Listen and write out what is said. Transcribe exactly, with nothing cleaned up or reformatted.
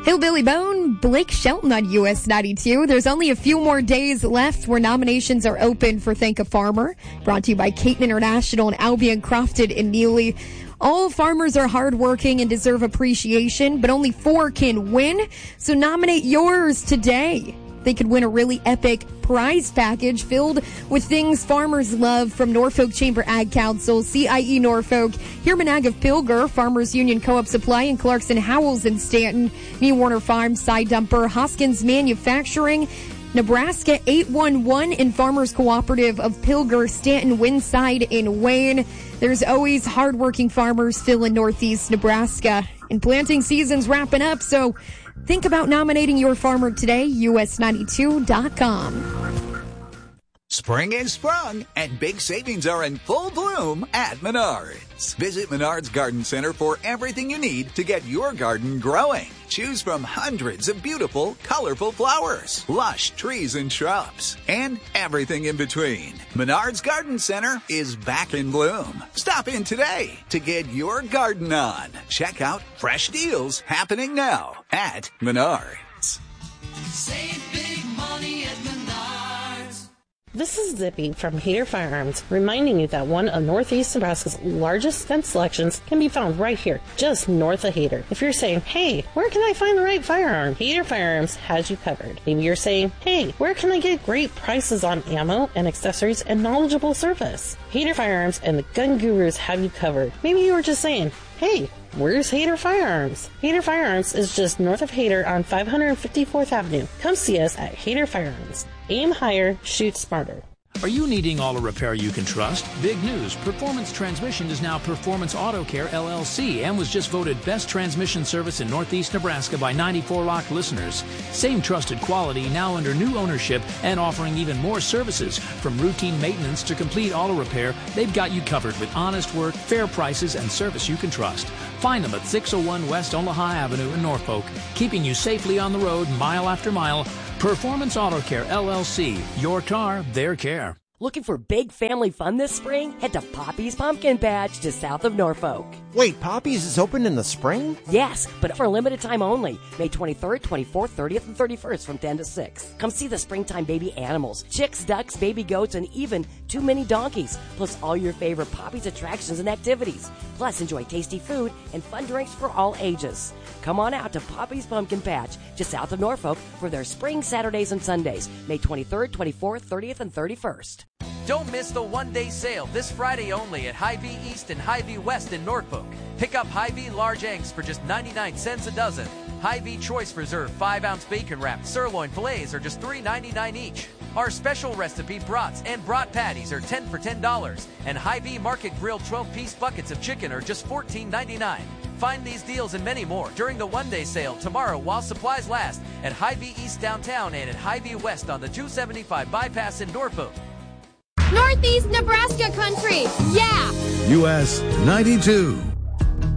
Hillbilly Bone, Blake Shelton on U S ninety-two. There's only a few more days left where nominations are open for Thank a Farmer. Brought to you by Caton International and Albion Crofted in Neely. All farmers are hardworking and deserve appreciation, but only four can win. So nominate yours today. They could win a really epic prize package filled with things farmers love from Norfolk Chamber Ag Council, C I E Norfolk, Herman Ag of Pilger, Farmers Union Co-op Supply, and Clarkson Howells in Stanton, New Warner Farms, Side Dumper, Hoskins Manufacturing, Nebraska eight one one, and Farmers Cooperative of Pilger, Stanton, Winside, and Wayne. There's always hardworking farmers still in Northeast Nebraska. And planting season's wrapping up, so think about nominating your farmer today, U S ninety-two dot com. Spring is sprung, and big savings are in full bloom at Menards. Visit Menards Garden Center for everything you need to get your garden growing. Choose from hundreds of beautiful, colorful flowers, lush trees and shrubs, and everything in between. Menards Garden Center is back in bloom. Stop in today to get your garden on. Check out fresh deals happening now at Menards. Save big money at Menards. This is Zippy from Hader Firearms, reminding you that one of Northeast Nebraska's largest gun selections can be found right here, just north of Hader. If you're saying, hey, where can I find the right firearm? Hader Firearms has you covered. Maybe you're saying, hey, where can I get great prices on ammo and accessories and knowledgeable service? Hader Firearms and the Gun Gurus have you covered. Maybe you were just saying, hey, where's Hader Firearms? Hader Firearms is just north of Hader on five hundred fifty-fourth Avenue. Come see us at Hader Firearms. Aim higher, shoot smarter. Are you needing auto repair you can trust? Big news. Performance Transmission is now Performance Auto Care, L L C, and was just voted Best Transmission Service in Northeast Nebraska by ninety-four Rock listeners. Same trusted quality, now under new ownership and offering even more services. From routine maintenance to complete auto repair, they've got you covered with honest work, fair prices, and service you can trust. Find them at six oh one West Omaha Avenue in Norfolk, keeping you safely on the road mile after mile. Performance Auto Care, L L C. Your car, their care. Looking for big family fun this spring? Head to Poppy's Pumpkin Patch just south of Norfolk. Wait, Poppy's is open in the spring? Yes, but for a limited time only. May twenty-third, twenty-fourth, thirtieth, and thirty-first from ten to six. Come see the springtime baby animals, chicks, ducks, baby goats, and even two mini donkeys, plus all your favorite Poppy's attractions and activities. Plus, enjoy tasty food and fun drinks for all ages. Come on out to Poppy's Pumpkin Patch, just south of Norfolk, for their spring Saturdays and Sundays, May twenty-third, twenty-fourth, thirtieth, and thirty-first. Don't miss the one-day sale this Friday only at Hy-Vee East and Hy-Vee West in Norfolk. Pick up Hy-Vee large eggs for just ninety-nine cents a dozen. Hy-Vee Choice Reserve five ounce bacon wrap sirloin fillets are just three ninety-nine each. Our special recipe brats and brat patties are ten for ten dollars. And Hy-Vee Market Grill twelve piece buckets of chicken are just fourteen ninety-nine. Find these deals and many more during the one-day sale tomorrow while supplies last at Hy-Vee East downtown and at Hy-Vee West on the two seventy-five bypass in Norfolk. Northeast Nebraska country, yeah! U S ninety-two.